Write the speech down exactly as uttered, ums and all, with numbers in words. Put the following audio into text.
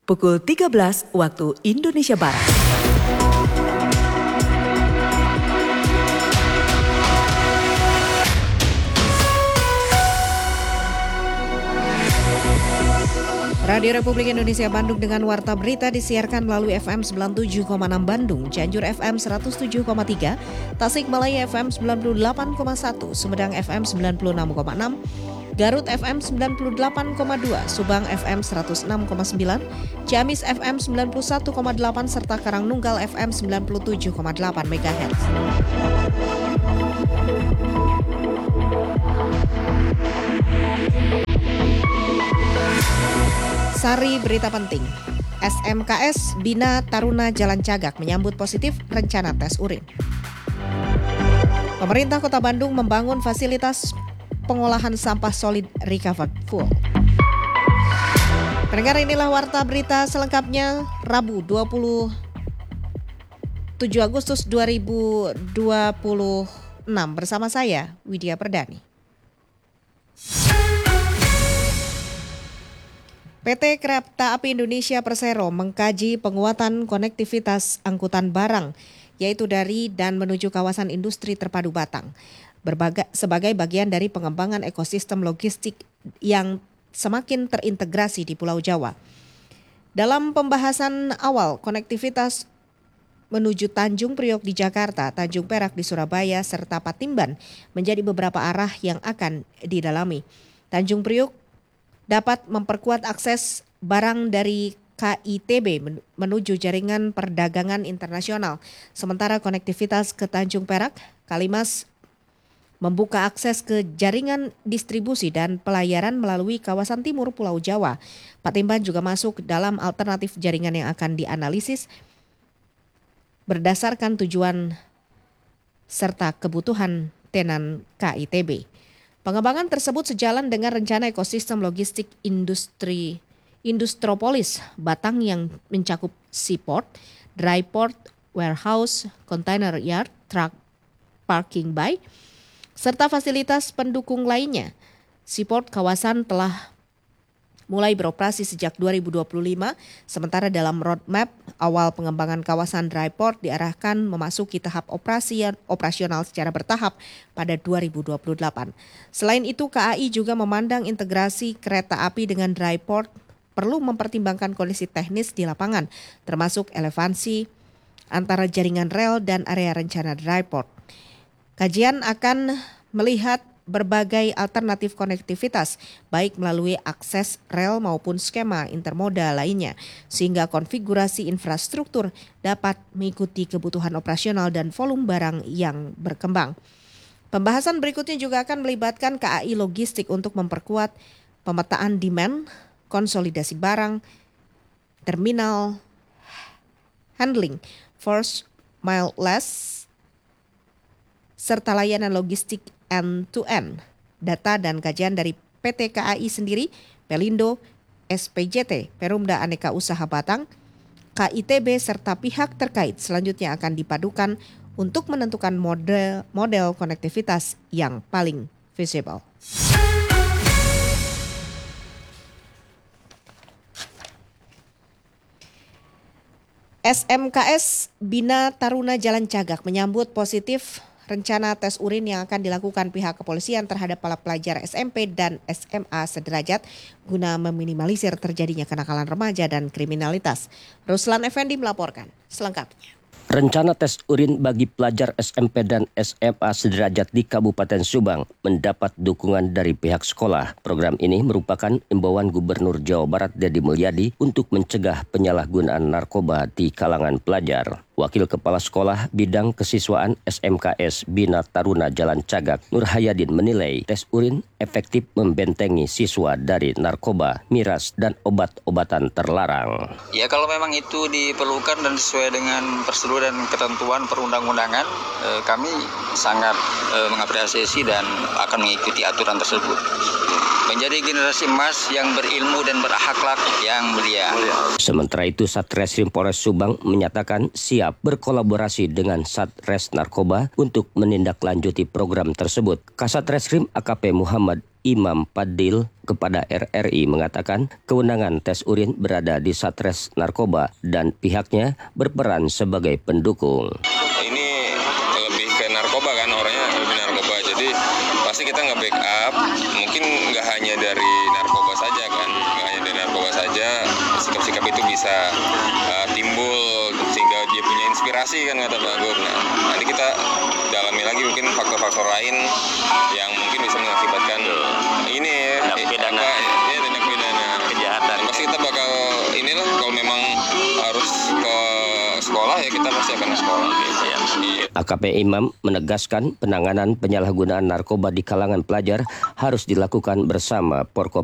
pukul tiga belas waktu Indonesia Barat. Radio Republik Indonesia Bandung dengan Warta Berita disiarkan melalui F M sembilan puluh tujuh koma enam Bandung, Cianjur F M seratus tujuh koma tiga, Tasikmalaya F M sembilan puluh delapan koma satu, Sumedang F M sembilan puluh enam koma enam, Garut F M sembilan puluh delapan koma dua, Subang F M seratus enam koma sembilan, Ciamis F M sembilan puluh satu koma delapan, serta Karangnunggal F M sembilan puluh tujuh koma delapan megahertz. Sari berita penting, S M K S Bina Taruna Jalan Cagak menyambut positif rencana tes urin. Pemerintah Kota Bandung membangun fasilitas pengolahan sampah solid recovered full. Pendengar, inilah Warta Berita selengkapnya Rabu dua puluh tujuh Agustus dua ribu dua puluh enam bersama saya Widya Perdani. P T Kereta Api Indonesia Persero mengkaji penguatan konektivitas angkutan barang, yaitu dari dan menuju kawasan industri terpadu Batang, berbagai, sebagai bagian dari pengembangan ekosistem logistik yang semakin terintegrasi di Pulau Jawa. Dalam pembahasan awal, konektivitas menuju Tanjung Priok di Jakarta, Tanjung Perak di Surabaya, serta Patimban menjadi beberapa arah yang akan didalami. Tanjung Priok dapat memperkuat akses barang dari K I T B menuju jaringan perdagangan internasional. Sementara konektivitas ke Tanjung Perak, Kalimas membuka akses ke jaringan distribusi dan pelayaran melalui kawasan timur Pulau Jawa. Patimban juga masuk dalam alternatif jaringan yang akan dianalisis berdasarkan tujuan serta kebutuhan tenan K I T B. Pengembangan tersebut sejalan dengan rencana ekosistem logistik industri Industropolis Batang yang mencakup seaport, dry port, warehouse, container yard, truck parking bay, serta fasilitas pendukung lainnya. Seaport kawasan telah mulai beroperasi sejak dua ribu dua puluh lima, sementara dalam roadmap awal pengembangan kawasan dry port diarahkan memasuki tahap operasi operasional secara bertahap pada dua ribu dua puluh delapan. Selain itu, K A I juga memandang integrasi kereta api dengan dry port perlu mempertimbangkan kondisi teknis di lapangan, termasuk elevasi antara jaringan rel dan area rencana dry port. Kajian akan melihat berbagai alternatif konektivitas, baik melalui akses rel maupun skema intermodal lainnya, sehingga konfigurasi infrastruktur dapat mengikuti kebutuhan operasional dan volume barang yang berkembang. Pembahasan berikutnya juga akan melibatkan K A I Logistik untuk memperkuat pemetaan demand, konsolidasi barang, terminal, handling, first mile less, serta layanan logistik end-to-end. Data dan kajian dari P T K A I sendiri, Pelindo, S P J T, Perumda Aneka Usaha Batang, K I T B, serta pihak terkait selanjutnya akan dipadukan untuk menentukan model, model konektivitas yang paling visible. S M K S Bina Taruna Jalan Cagak menyambut positif rencana tes urin yang akan dilakukan pihak kepolisian terhadap para pelajar S M P dan S M A sederajat guna meminimalisir terjadinya kenakalan remaja dan kriminalitas. Ruslan Effendi melaporkan selengkapnya. Rencana tes urin bagi pelajar S M P dan S M A sederajat di Kabupaten Subang mendapat dukungan dari pihak sekolah. Program ini merupakan imbauan Gubernur Jawa Barat Deddy Mulyadi untuk mencegah penyalahgunaan narkoba di kalangan pelajar. Wakil Kepala Sekolah Bidang Kesiswaan S M K S Bina Taruna Jalan Cagak, Nur Hayadin menilai tes urin efektif membentengi siswa dari narkoba, miras, dan obat-obatan terlarang. Ya, kalau memang itu diperlukan dan sesuai dengan prosedur dan ketentuan perundang-undangan, eh, kami sangat eh, mengapresiasi dan akan mengikuti aturan tersebut. menjadi generasi emas yang berilmu dan berakhlak yang mulia. Sementara itu, Satreskrim Polres Subang menyatakan siap berkolaborasi dengan Satres Narkoba untuk menindaklanjuti program tersebut. Kasat Reskrim A K P Muhammad Imam Padil kepada R R I mengatakan kewenangan tes urin berada di Satres Narkoba dan pihaknya berperan sebagai pendukung. Ini lebih ke narkoba kan, orangnya lebih narkoba, jadi pasti kita nge-backup, mungkin nggak hanya dari narkoba saja kan, nggak hanya dari narkoba saja, sikap-sikap itu bisa uh, timbul sehingga dia punya inspirasi kan, kata Pak Gub. Nah, nanti kita dalami lagi mungkin faktor-faktor lain yang mungkin bisa mengakibatkan ini ya, Tindak pidana. apa, ya tindak pidana kejahatan. Dan pasti kita bakal inilah, kalau memang harus ke sekolah ya kita pasti akan ke sekolah. Iya. A K P Imam menegaskan penanganan penyalahgunaan narkoba di kalangan pelajar harus dilakukan bersama Porkop